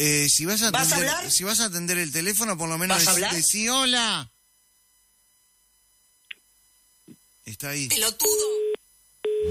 Si vas a ¿Vas a atender, hablar? si vas a atender el teléfono, por lo menos ¿Vas a hablar? decí hola. Está ahí. Pelotudo.